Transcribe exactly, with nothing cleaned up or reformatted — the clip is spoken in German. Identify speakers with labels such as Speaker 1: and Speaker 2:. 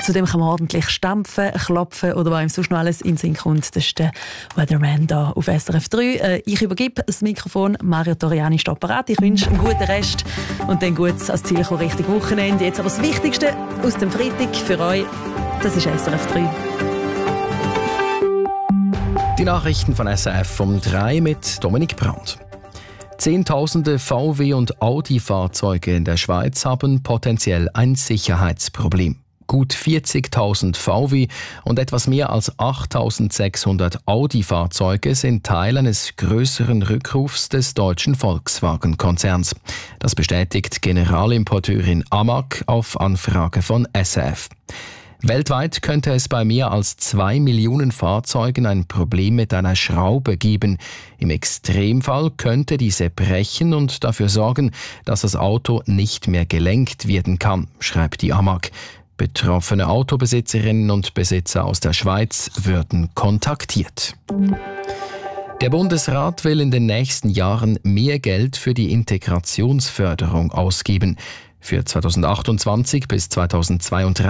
Speaker 1: Und zudem kann man ordentlich stampfen, klopfen oder was ihm sonst noch alles in den Sinn kommt. Das ist der Weatherman hier auf S R F drei. Äh, ich übergebe das Mikrofon. Mario Toriani ist apparat. Ich wünsche einen guten Rest und dann gut ans Ziel kommen, richtig Wochenende. Jetzt aber das Wichtigste aus dem Freitag für euch. Das ist S R F drei.
Speaker 2: Die Nachrichten von S R F um drei mit Dominik Brandt. Zehntausende V W- und Audi-Fahrzeuge in der Schweiz haben potenziell ein Sicherheitsproblem. Gut vierzigtausend V W und etwas mehr als achttausendsechshundert Audi-Fahrzeuge sind Teil eines größeren Rückrufs des deutschen Volkswagen-Konzerns. Das bestätigt Generalimporteurin Amag auf Anfrage von S R F. Weltweit könnte es bei mehr als zwei Millionen Fahrzeugen ein Problem mit einer Schraube geben. Im Extremfall könnte diese brechen und dafür sorgen, dass das Auto nicht mehr gelenkt werden kann, schreibt die Amag. Betroffene Autobesitzerinnen und Besitzer aus der Schweiz würden kontaktiert. Der Bundesrat will in den nächsten Jahren mehr Geld für die Integrationsförderung ausgeben. Für zweitausendachtundzwanzig bis zweitausendzweiunddreißig